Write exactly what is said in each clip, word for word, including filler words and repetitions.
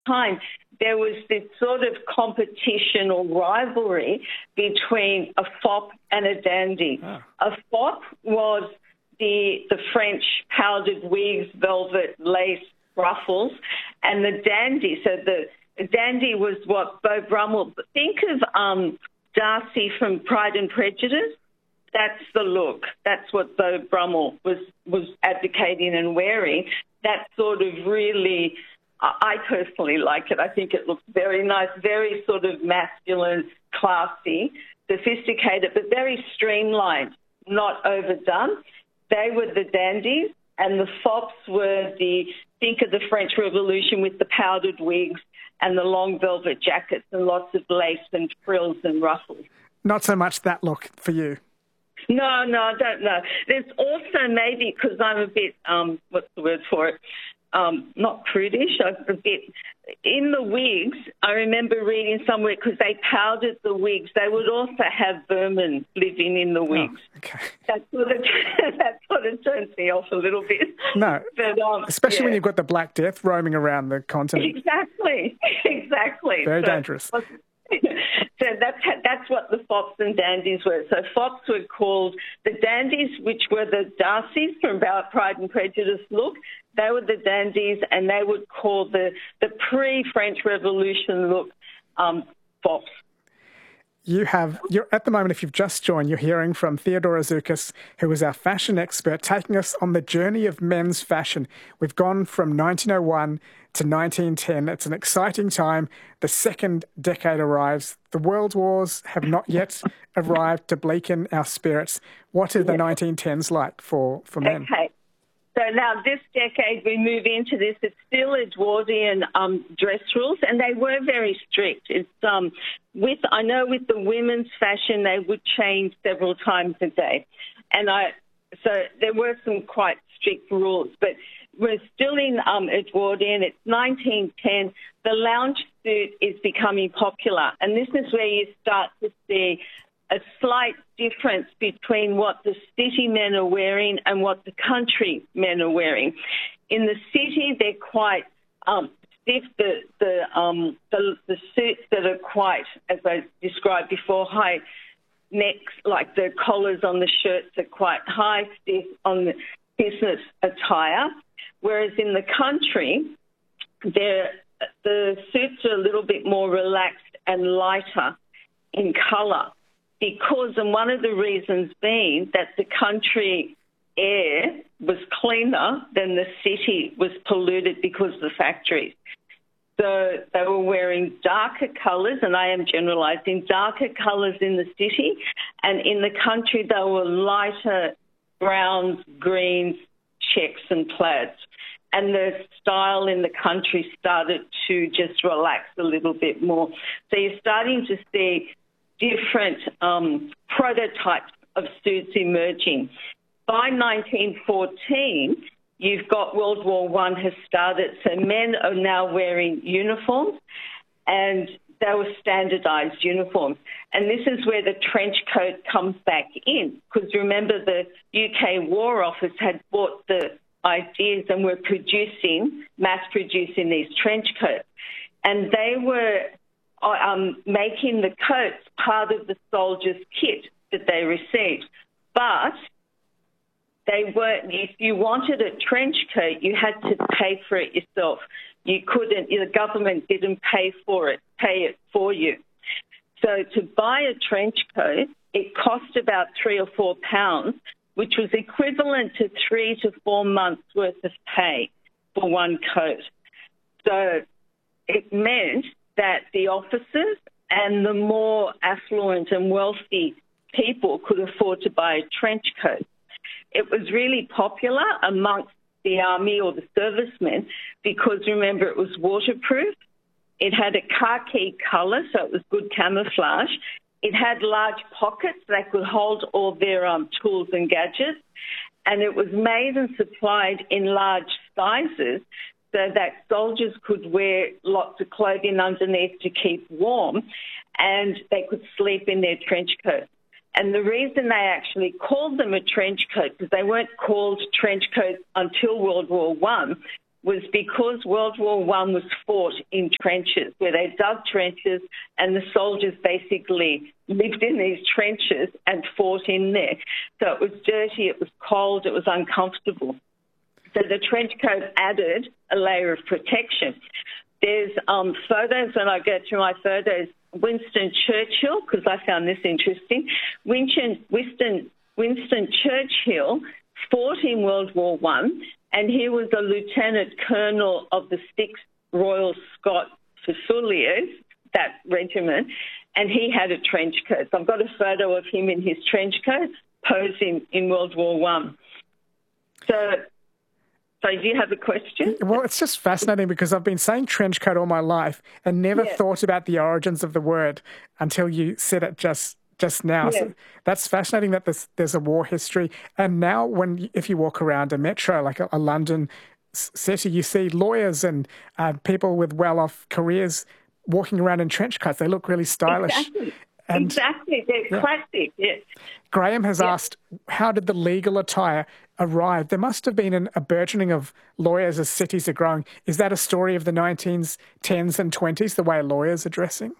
time, there was this sort of competition or rivalry between a fop and a dandy. Oh. A fop was the the French powdered wigs, velvet, lace, ruffles, and the dandy. So the dandy was what Beau Brummell. Think of um, Darcy from Pride and Prejudice. That's the look. That's what Beau Brummell was was advocating and wearing. That sort of really, I personally like it. I think it looks very nice, very sort of masculine, classy, sophisticated, but very streamlined, not overdone. They were the dandies, and the fops were the, think of the French Revolution with the powdered wigs and the long velvet jackets and lots of lace and frills and ruffles. Not so much that look for you. No, no, I don't know. There's also maybe, because I'm a bit, um, what's the word for it, um, not prudish, I'm a bit, in the wigs, I remember reading somewhere, because they powdered the wigs, they would also have vermin living in the wigs. Oh, okay. That sort, of, that sort of turns me off a little bit. No, but, um, especially yeah. when you've got the Black Death roaming around the continent. Exactly, exactly. Very so, dangerous. So that's that's what the fops and dandies were. So fops were called the dandies, which were the Darcys from Pride and Prejudice look. They were the dandies, and they would call the, the pre-French Revolution look um, fops. You have, you're at the moment, if you've just joined, you're hearing from Theodora Zoukis, who is our fashion expert, taking us on the journey of men's fashion. We've gone from nineteen oh one to nineteen ten. It's an exciting time. The second decade arrives. The world wars have not yet arrived to bleaken our spirits. What are the nineteen tens like for, for men? Okay. So now this decade we move into this. It's still Edwardian um, dress rules, and they were very strict. It's um, with I know with the women's fashion they would change several times a day, and I so there were some quite strict rules. But we're still in um, Edwardian. It's nineteen ten. The lounge suit is becoming popular, and this is where you start to see a slight difference between what the city men are wearing and what the country men are wearing. In the city, they're quite um, stiff. The the, um, the the suits that are quite, as I described before, high necks, like the collars on the shirts are quite high, stiff on the business attire. Whereas in the country, they're, the suits are a little bit more relaxed and lighter in colour. Because, and one of the reasons being that the country air was cleaner than the city was polluted because of the factories. So they were wearing darker colours, and I am generalising, darker colours in the city, and in the country they were lighter browns, greens, checks and plaids. And the style in the country started to just relax a little bit more. So you're starting to see different um, prototypes of suits emerging. By nineteen fourteen, you've got World War One has started, so men are now wearing uniforms, and they were standardised uniforms. And this is where the trench coat comes back in, because remember the U K War Office had bought the ideas and were producing, mass-producing these trench coats. And they were Um, making the coats part of the soldiers' kit that they received. But they weren't, if you wanted a trench coat, you had to pay for it yourself. You couldn't, the government didn't pay for it, pay it for you. So to buy a trench coat, it cost about three or four pounds, which was equivalent to three to four months worth of pay for one coat. So it meant that the officers and the more affluent and wealthy people could afford to buy a trench coat. It was really popular amongst the army or the servicemen because, remember, it was waterproof. It had a khaki colour, so it was good camouflage. It had large pockets that could hold all their um, tools and gadgets. And it was made and supplied in large sizes, so that soldiers could wear lots of clothing underneath to keep warm, and they could sleep in their trench coats. And the reason they actually called them a trench coat, because they weren't called trench coats until World War One, was because World War One was fought in trenches, where they dug trenches and the soldiers basically lived in these trenches and fought in there. So it was dirty, it was cold, it was uncomfortable. So the trench coat added a layer of protection. There's um, photos, and I go through my photos, Winston Churchill, because I found this interesting. Winston, Winston, Winston Churchill fought in World War One, and he was a lieutenant colonel of the sixth Royal Scot Fusiliers, that regiment, and he had a trench coat. So I've got a photo of him in his trench coat posing in World War One. So... So do you have a question? Well, it's just fascinating because I've been saying trench coat all my life and never yeah. thought about the origins of the word until you said it just just now. Yeah. So that's fascinating that there's, there's a war history. And now when if you walk around a metro, like a, a London city, you see lawyers and uh, people with well-off careers walking around in trench coats. They look really stylish. Exactly. And, exactly. They're yeah. classic, yes. Graham has yeah. asked, how did the legal attire arrive? There must have been an, a burgeoning of lawyers as cities are growing. Is that a story of the nineteen tens and twenties, the way lawyers are dressing?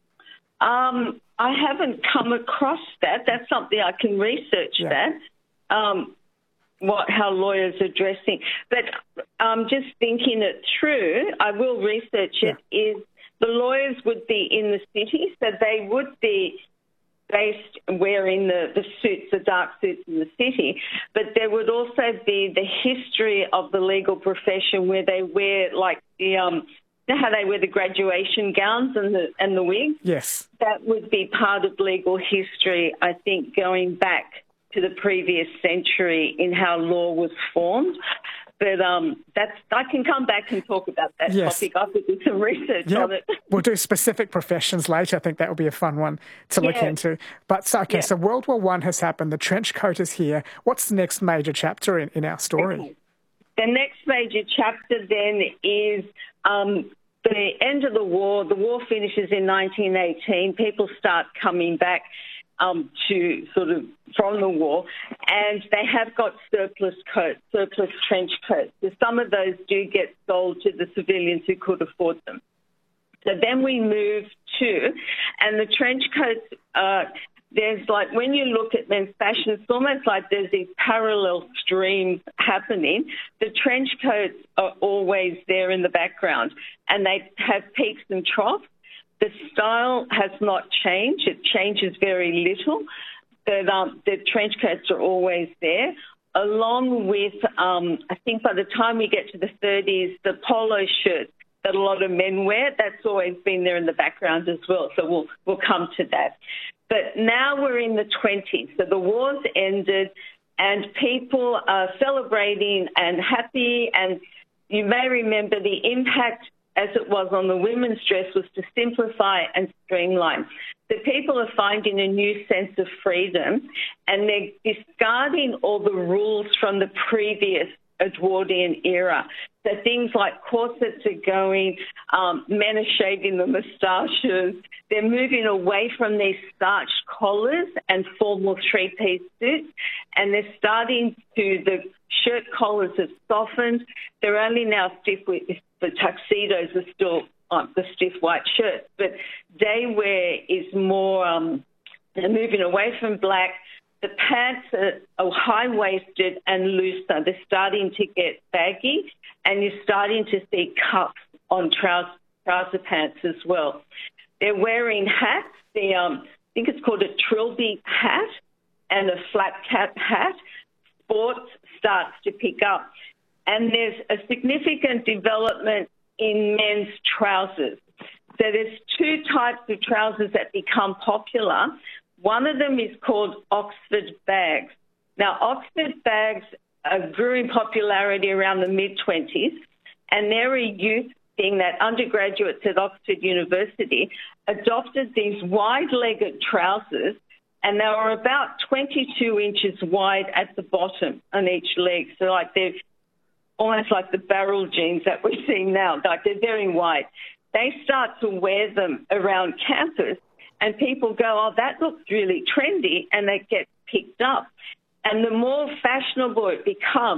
Um, I haven't come across that. That's something I can research yeah. that, um, what how lawyers are dressing. But um, just thinking it through, I will research it, yeah. is the lawyers would be in the city, so they would be based wearing the, the suits, the dark suits in the city, but there would also be the history of the legal profession where they wear like the, um, you know how they wear the graduation gowns and the, and the wigs? Yes. That would be part of legal history, I think, going back to the previous century in how law was formed. But um, that's I can come back and talk about that yes. topic. I could do some research yep. on it. We'll do specific professions later. I think that would be a fun one to look yeah. into. But so, okay, yeah. so World War One has happened. The trench coat is here. What's the next major chapter in, in our story? Okay. The next major chapter then is um, the end of the war. The war finishes in nineteen eighteen. People start coming back um, to sort of from the war, and they have got surplus coats, surplus trench coats. So some of those do get sold to the civilians who could afford them. So then we move to, and the trench coats, uh, there's like, when you look at men's fashion, it's almost like there's these parallel streams happening. The trench coats are always there in the background, and they have peaks and troughs. The style has not changed. It changes very little. But, um, the trench coats are always there, along with, um, I think by the time we get to the thirties, the polo shirts that a lot of men wear, that's always been there in the background as well. So we'll, we'll come to that. But now we're in the twenties. So the war's ended and people are celebrating and happy. And you may remember the impact as it was on the women's dress was to simplify and streamline. So people are finding a new sense of freedom and they're discarding all the rules from the previous Edwardian era. So things like corsets are going, um, men are shaving the moustaches. They're moving away from these starched collars and formal three-piece suits, and they're starting to, the shirt collars have softened. They're only now stiff with, the tuxedos are still um, the stiff white shirts, but day wear is more, um, they're moving away from black. The pants are, are high-waisted and looser. They're starting to get baggy, and you're starting to see cuffs on trouser, trouser pants as well. They're wearing hats. The, um, I think it's called a trilby hat and a flat cap hat. Sports starts to pick up. And there's a significant development in men's trousers. So there's two types of trousers that become popular. One of them is called Oxford bags. Now, Oxford bags uh, grew in popularity around the mid-twenties, and they're a youth thing that undergraduates at Oxford University adopted these wide-legged trousers, and they were about twenty-two inches wide at the bottom on each leg. So like they're almost like the barrel jeans that we're seeing now, like they're very wide. They start to wear them around campus, and people go, oh, that looks really trendy, and they get picked up. And the more fashionable it becomes,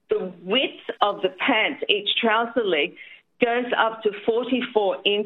the width of the pants, each trouser leg, goes up to forty-four inches.